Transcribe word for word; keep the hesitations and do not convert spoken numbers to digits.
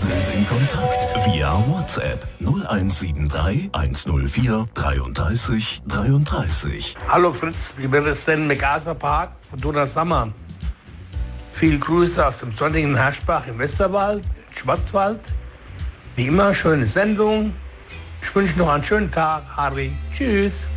sind in Kontakt via WhatsApp null eins sieben drei eins null vier dreiunddreißig dreiunddreißig. Hallo Fritz, wie wird es denn mit Park von Dona Sommer? Viele Grüße aus dem sonnigen Herschbach im Westerwald, Schwarzwald. Wie immer, schöne Sendung. Ich wünsche noch einen schönen Tag, Harry. Tschüss.